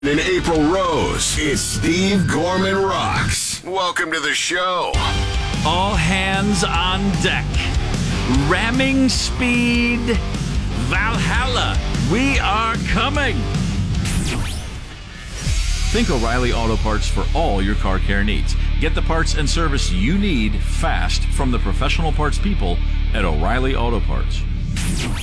And April Rose, it's Steve Gorman Rocks. Welcome to the show. All hands on deck. Ramming speed. Valhalla. We are coming. Think O'Reilly Auto Parts for all your car care needs. Get the parts and service you need fast from the professional parts people at O'Reilly Auto Parts.